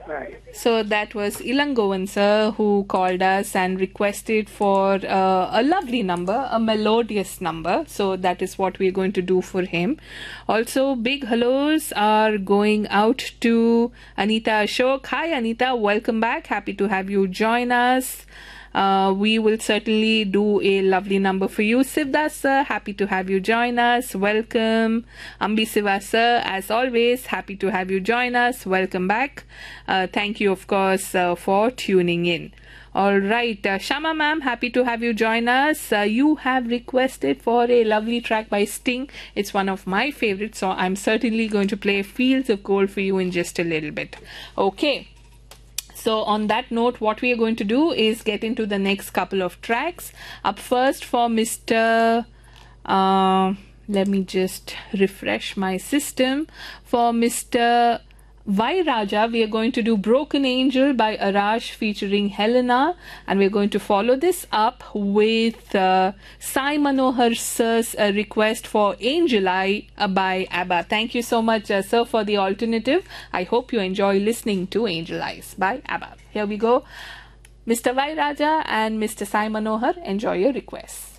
Right. So that was Ilangovan sir who called us and requested for a lovely number, a melodious number. So that is what we're going to do for him. Also, big hellos are going out to Anita Ashok. Hi Anita, welcome back. Happy to have you join us. We will certainly do a lovely number for you. Sivdas sir, happy to have you join us. Welcome. Ambi Siva sir, as always, happy to have you join us. Welcome back. Thank you, of course, for tuning in. All right, Shama ma'am, happy to have you join us. You have requested for a lovely track by Sting. It's one of my favorites, so I'm certainly going to play Fields of Gold for you in just a little bit. Okay. So on that note, what we are going to do is get into the next couple of tracks. Up first for Mr. Let me just refresh my system. For Mr. Y Raja, we are going to do Broken Angel by Arash featuring Helena, and we're going to follow this up with Sai Manohar sir's request for Angel Eye by ABBA. Thank you so much, sir, for the alternative. I hope you enjoy listening to Angel Eyes by ABBA. Here we go. Mr. Y Raja and Mr. Sai Manohar, enjoy your requests.